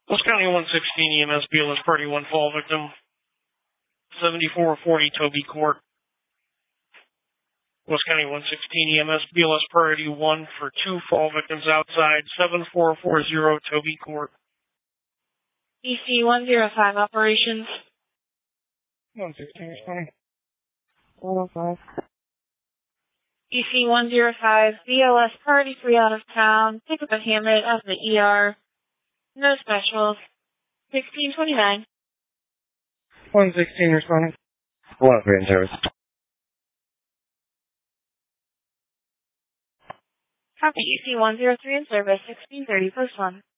West County 116 EMS BLS Party 1 fall victim. 7440 Toby Court. West County 116 EMS BLS Priority 1 for 2 fall victims outside 7440 Toby Court. EC 105 operations. 116 responding. 105. EC 105 BLS Party 3 out of town. Pick up a Hammett at the ER. No specials. 1629. 116 responding. 103 in service. Copy EC 103 in service. 1630 post 1.